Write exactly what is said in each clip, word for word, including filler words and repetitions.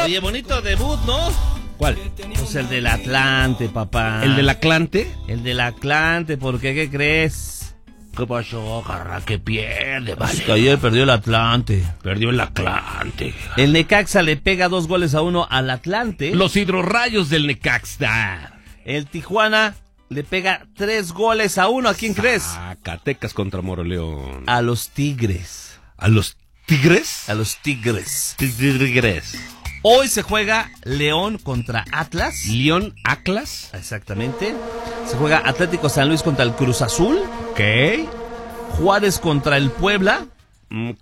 Oye, bonito debut, ¿no? ¿Cuál? Pues el del Atlante, papá. ¿El del Atlante? El del Atlante, porque ¿qué crees? ¿Qué pasó, carra? Que pierde, vale. Es que ayer perdió el Atlante. Perdió el Atlante. El Necaxa le pega dos goles a uno al Atlante. Los hidrorrayos del Necaxa. El Tijuana le pega tres goles a uno. ¿A quién crees? Zacatecas contra Moroleón. A los Tigres. ¿A los Tigres? A los Tigres. Tigres. Hoy se juega León contra Atlas. León Atlas. Exactamente. Se juega Atlético San Luis contra el Cruz Azul. Ok. Juárez contra el Puebla. Ok.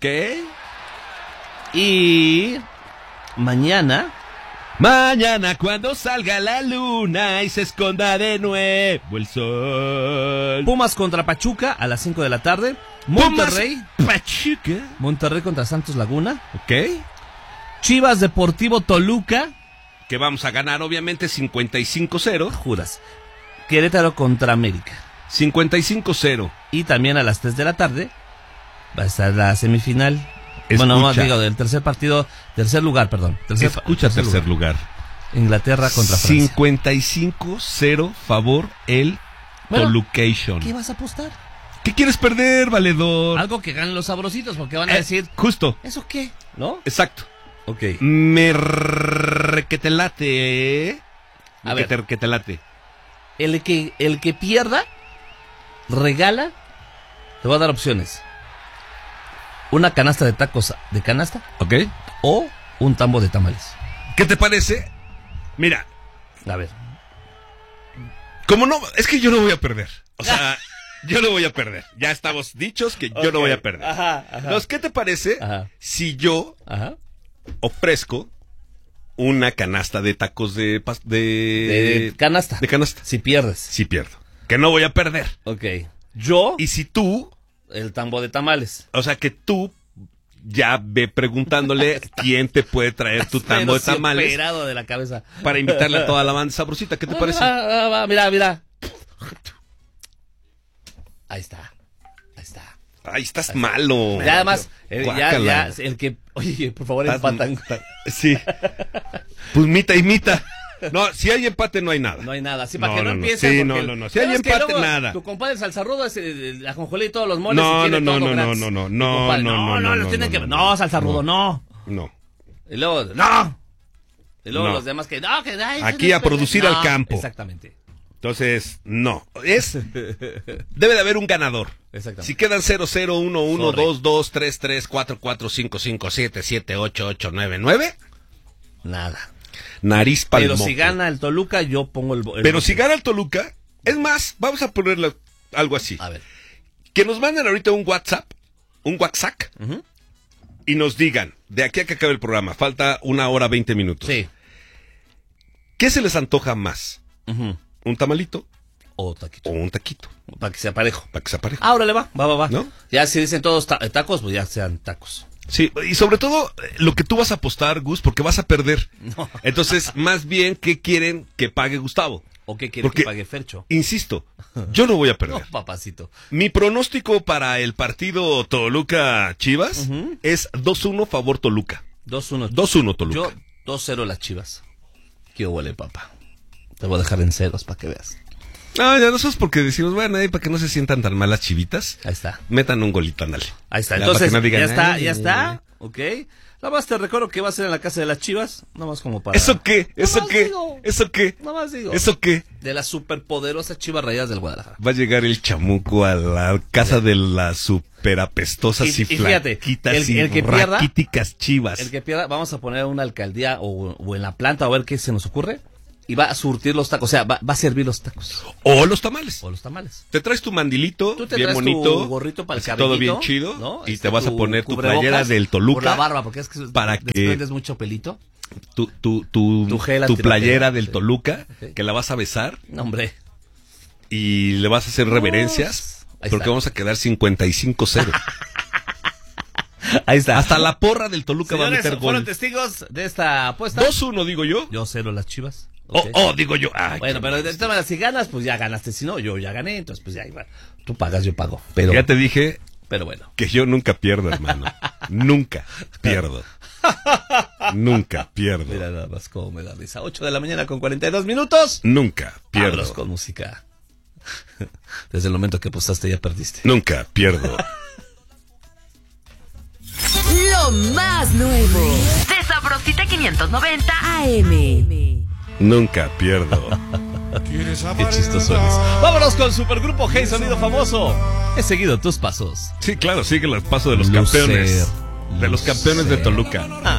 Y mañana. Mañana cuando salga la luna y se esconda de nuevo el sol. Pumas contra Pachuca a las cinco de la tarde. Monterrey. Pumas, Pachuca. Monterrey contra Santos Laguna. Ok. Chivas Deportivo Toluca. Que vamos a ganar obviamente cincuenta y cinco cero. Juras. Querétaro contra América. cincuenta y cinco cero. Y también a las tres de la tarde va a estar la semifinal. Escucha. Bueno, no, digo, del tercer partido, tercer lugar, perdón. Tercer, Escucha tercer, tercer lugar. lugar. Inglaterra contra Francia. cincuenta y cinco cero favor el bueno, Tolucation. ¿Qué vas a apostar? ¿Qué quieres perder, valedor? Algo que ganen los sabrositos, porque van a eh, decir... Justo. ¿Eso qué? ¿No? Exacto. Ok. Me requete late, ¿eh? A ver. Que te, que te late. El que, el que pierda, regala, te voy a dar opciones. Una canasta de tacos de canasta. Ok. O un tambo de tamales. ¿Qué te parece? Mira. A ver. Como no, es que yo no voy a perder. O sea, yo no voy a perder. Ya estamos dichos que yo okay. no voy a perder. Ajá, ajá. Entonces, ¿qué te parece ajá. si yo ajá. ofrezco una canasta de tacos de, de... de canasta? De canasta. Si pierdes. Si pierdo. Que no voy a perder. Ok. Yo... Y si tú... El tambo de tamales. O sea que tú ya ve preguntándole quién te puede traer tu tambo de tamales. Operado de la cabeza. Para invitarle a toda la banda sabrosita. ¿Qué te parece? Ah, ah, ah, mira, mira. Ahí está. Ahí está. Ay, estás Ahí malo. Está. Ya además, eh, ya, ya, el que... Oye, por favor, empatan. Sí. Pues mita y mita. No, si hay empate no hay nada. No hay nada, sí, para no, que no, no empiecen. Sí, no, no, no. Si hay empate, nada. Tu compadre Salsarrudo es el, la ajonjolí y todos los moles. No, y no, no, todo no, no, no, no, no, no, no, no, los tienen que. No, Salsarrudo, no. No. Y luego, no. Y luego los demás que. No, que. Aquí a producir al campo. Exactamente. Entonces, no. Es. Debe de haber un ganador. Exactamente. Si quedan cero, cero, uno, uno, dos, dos, tres, tres, cuatro, cuatro, cinco, cinco, siete, siete, ocho, ocho, nueve, nueve. Nada. Nariz palmoco. Pero si gana el Toluca, yo pongo el... el Pero si gana el Toluca, es más, vamos a ponerle algo así. A ver. Que nos manden ahorita un WhatsApp, un WhatsApp, uh-huh. y nos digan, de aquí a que acabe el programa, falta una hora, veinte minutos. Sí. ¿Qué se les antoja más? Uh-huh. ¿Un tamalito? O taquito. O un taquito. Para que sea parejo. Para que sea parejo. Ahora le va, va, va, va. ¿No? Ya si dicen todos ta- tacos, pues ya sean tacos. Sí, y sobre todo lo que tú vas a apostar, Gus, porque vas a perder. No. Entonces, más bien, ¿qué quieren que pague Gustavo? ¿O qué quieren porque, que pague Fercho? Insisto, yo no voy a perder. No, papacito. Mi pronóstico para el partido Toluca-Chivas uh-huh. es dos uno favor Toluca. dos uno. dos uno Toluca. Yo dos cero las Chivas. ¿Qué huele, papá? Te voy a dejar en ceros para que veas. No, ya nosotros porque decimos, bueno, ahí para que no se sientan tan mal las chivitas. Ahí está. Metan un golito, ándale. Ahí está. Entonces, no digan, ya está, ya está. Ok. Nada más te recuerdo que va a ser en la casa de las Chivas. Nada más como para... ¿Eso qué? ¿Eso qué? Digo. ¿Eso qué? Nada más digo. ¿Eso qué? De las superpoderosas Chivas Rayadas del Guadalajara. Va a llegar el chamuco a la casa de las superapestosas y, y, y flaquitas el, el, el que y pierda, raquíticas Chivas. El que pierda, vamos a poner una alcaldía o, o en la planta a ver qué se nos ocurre. Y va a surtir los tacos, o sea, va, va a servir los tacos. O los tamales. O los tamales. Te traes tu mandilito, Tú te bien traes bonito. Tu gorrito para el cabellito, todo bien chido. ¿no? Y este, te vas a poner tu playera del Toluca. Por la barba, porque es que para desprendes que mucho pelito. Tu, tu, tu, tu, gel, tu playera del sí. Toluca, okay. que la vas a besar. No, hombre. Y le vas a hacer reverencias. No, porque está. Vamos a quedar cincuenta y cinco cero. Ahí está. Hasta la porra del Toluca Señores, va a meter gol. ¿Fueron testigos de esta apuesta? dos uno, digo yo. Yo cero las Chivas. Okay. Oh, oh, digo yo. Ay, bueno, pero de todas maneras, si ganas, pues ya ganaste. Si no, yo ya gané. Entonces, pues ya, tú pagas, yo pago. Pero ya te dije pero bueno. que yo nunca pierdo, hermano. Nunca pierdo. Nunca pierdo. Mira nada más cómo me da risa. ocho de la mañana con cuarenta y dos minutos. Nunca pierdo. Vámonos con música. Desde el momento que apostaste ya perdiste. Nunca pierdo. Lo más nuevo de Sabrosita quinientos noventa A M. Nunca pierdo. Qué chistoso eres. Vámonos con Supergrupo Hey, sonido famoso. He seguido tus pasos. Sí, claro, sigue el paso de los Lucer, campeones. De los Lucer. campeones de Toluca. Ah.